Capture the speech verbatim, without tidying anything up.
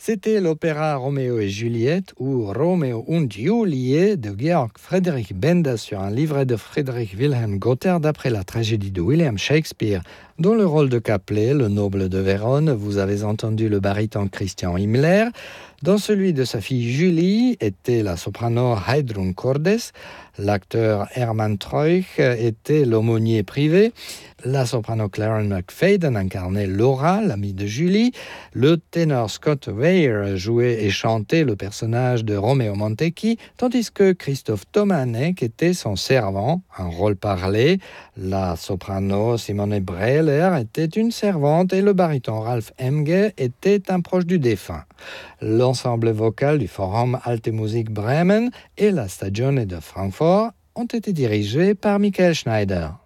C'était l'opéra Roméo et Juliette ou Roméo und Julie de Georg Friedrich Benda sur un livret de Friedrich Wilhelm Gotthard d'après la tragédie de William Shakespeare. Dans le rôle de Caplé, le noble de Vérone, vous avez entendu le baryton Christian Himmler. Dans celui de sa fille Julie était la soprano Heidrun Cordes. L'acteur Hermann Treuch était l'aumônier privé. La soprano Claren McFadden incarnait Laura, l'amie de Julie. Le ténor Scott Weir jouait et chantait le personnage de Romeo Montecchi, tandis que Christoph Tomanek était son servant, un rôle parlé. La soprano Simone Breller était une servante et le baryton Ralph Emge était un proche du défunt. L'ensemble vocal du Forum Alte Musik Bremen et la Stagione de Francfort ont été dirigés par Michael Schneider.